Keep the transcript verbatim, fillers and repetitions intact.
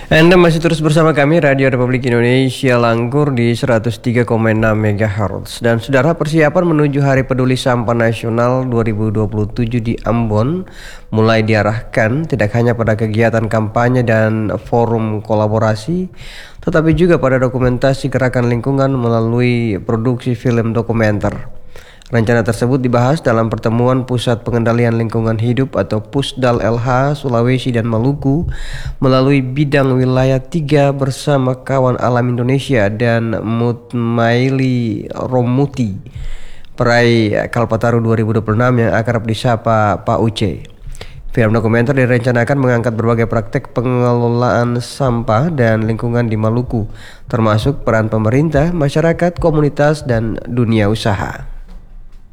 Anda masih terus bersama kami Radio Republik Indonesia Langgur di seratus tiga koma enam megahertz. Dan saudara, persiapan menuju Hari Peduli Sampah Nasional dua ribu dua puluh tujuh di Ambon mulai diarahkan tidak hanya pada kegiatan kampanye dan forum kolaborasi, tetapi juga pada dokumentasi gerakan lingkungan melalui produksi film dokumenter. Rencana tersebut dibahas dalam pertemuan Pusat Pengendalian Lingkungan Hidup atau Pusdal L H Sulawesi dan Maluku melalui bidang wilayah tiga bersama Kawan Alam Indonesia dan Mutmaili Romuti, peraih Kalpataru dua ribu dua puluh enam yang akrab disapa Pak Uce. Film dokumenter direncanakan mengangkat berbagai praktek pengelolaan sampah dan lingkungan di Maluku, termasuk peran pemerintah, masyarakat, komunitas, dan dunia usaha.